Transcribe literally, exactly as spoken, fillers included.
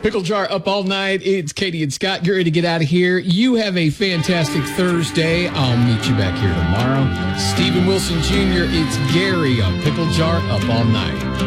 Pickle Jar up all night. It's Katie and Scott. Get ready to get out of here. You have a fantastic Thursday. I'll meet you back here tomorrow. Stephen Wilson Junior It's Gary on Pickle Jar up all night.